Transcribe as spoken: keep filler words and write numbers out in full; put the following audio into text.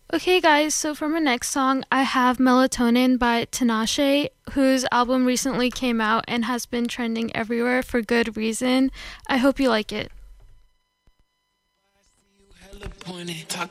Okay, guys, so for my next song, I have Melatonin by Tinashe, whose album recently came out and has been trending everywhere for good reason. I hope you like it.